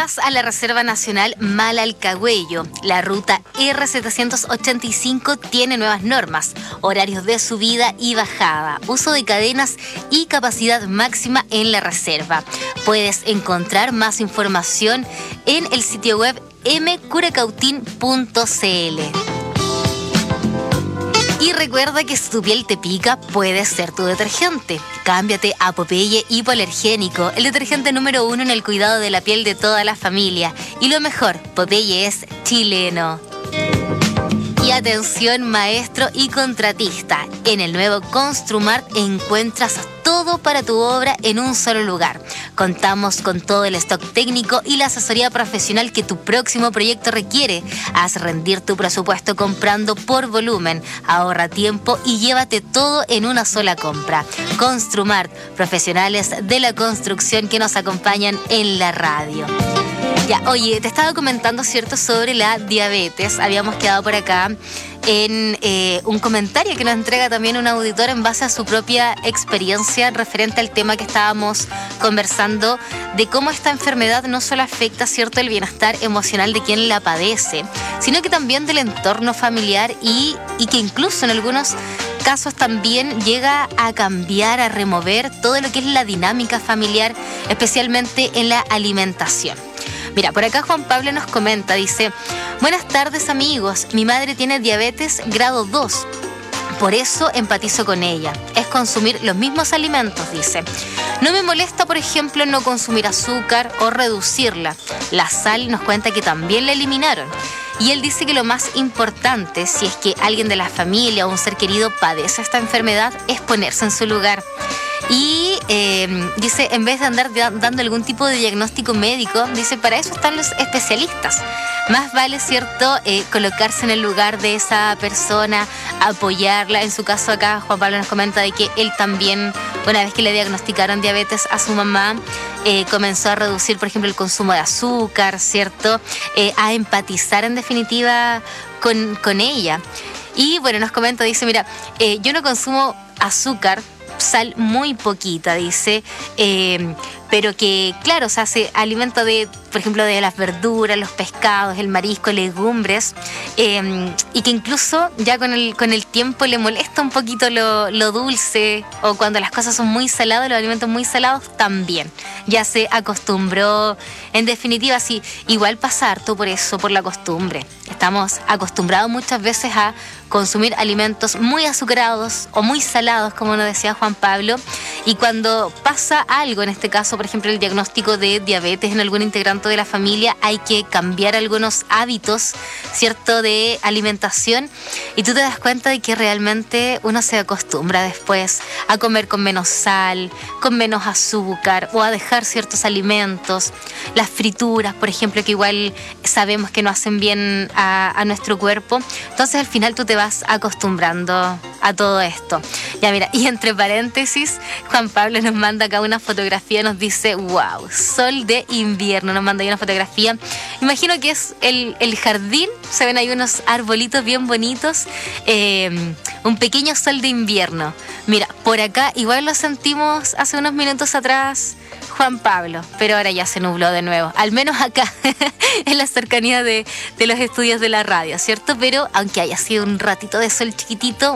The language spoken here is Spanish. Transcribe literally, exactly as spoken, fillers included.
vas a la Reserva Nacional Malalcahuello. La ruta R setecientos ochenta y cinco tiene nuevas normas, horarios de subida y bajada, uso de cadenas y capacidad máxima en la reserva. Puedes encontrar más información en el sitio web m curacautín punto c l. Y recuerda que si tu piel te pica, puede ser tu detergente. Cámbiate a Popeye Hipoalergénico, el detergente número uno en el cuidado de la piel de toda la familia. Y lo mejor, Popeye es chileno. Y atención, maestro y contratista. En el nuevo Construmart encuentras todo para tu obra en un solo lugar. Contamos con todo el stock técnico y la asesoría profesional que tu próximo proyecto requiere. Haz rendir tu presupuesto comprando por volumen. Ahorra tiempo y llévate todo en una sola compra. Construmart, profesionales de la construcción que nos acompañan en la radio. Ya, oye, te estaba comentando, ¿cierto?, sobre la diabetes. Habíamos quedado por acá en eh, un comentario que nos entrega también un auditor en base a su propia experiencia referente al tema que estábamos conversando, de cómo esta enfermedad no solo afecta, ¿cierto?, el bienestar emocional de quien la padece, sino que también del entorno familiar y, y que incluso en algunos casos también llega a cambiar, a remover todo lo que es la dinámica familiar, especialmente en la alimentación. Mira, por acá Juan Pablo nos comenta, dice: buenas tardes amigos, mi madre tiene diabetes grado dos, por eso empatizo con ella. Es consumir los mismos alimentos, dice. No me molesta, por ejemplo, no consumir azúcar o reducirla. La sal nos cuenta que también la eliminaron. Y él dice que lo más importante, si es que alguien de la familia o un ser querido padece esta enfermedad, es ponerse en su lugar. Y eh, dice, en vez de andar dando algún tipo de diagnóstico médico, dice, para eso están los especialistas. Más vale, ¿cierto?, eh, colocarse en el lugar de esa persona, apoyarla. En su caso acá, Juan Pablo nos comenta de que él también, una vez que le diagnosticaron diabetes a su mamá, eh, comenzó a reducir, por ejemplo, el consumo de azúcar, ¿cierto?, eh, a empatizar en definitiva con, con ella. Y bueno, nos comenta, dice, mira, eh, yo no consumo azúcar, sal muy poquita, dice, eh, pero que, claro, se hace alimento de, por ejemplo, de las verduras, los pescados, el marisco, legumbres, eh, y que incluso ya con el, con el tiempo le molesta un poquito lo, lo dulce, o cuando las cosas son muy saladas, los alimentos muy salados, también. Ya se acostumbró, en definitiva, sí, igual pasa harto por eso, por la costumbre. Estamos acostumbrados muchas veces a consumir alimentos muy azucarados o muy salados, como nos decía Juan Pablo, y cuando pasa algo, en este caso, por ejemplo, el diagnóstico de diabetes en algún integrante de la familia, hay que cambiar algunos hábitos, ¿cierto?, de alimentación, y tú te das cuenta de que realmente uno se acostumbra después a comer con menos sal, con menos azúcar, o a dejar ciertos alimentos, las frituras, por ejemplo, que igual sabemos que no hacen bien a, a nuestro cuerpo. Entonces al final tú te vas acostumbrando a todo esto. Ya mira, y entre paréntesis, Juan Pablo nos manda acá una fotografía, nos dice, wow, sol de invierno, nos manda ahí una fotografía. Imagino que es el, el jardín, se ven ahí unos arbolitos bien bonitos, eh, un pequeño sol de invierno. Mira, por acá igual lo sentimos hace unos minutos atrás, Juan Pablo, pero ahora ya se nubló de nuevo, al menos acá, en la cercanía de, de los estudios de la radio, ¿cierto? Pero aunque haya sido un ratito de sol chiquitito,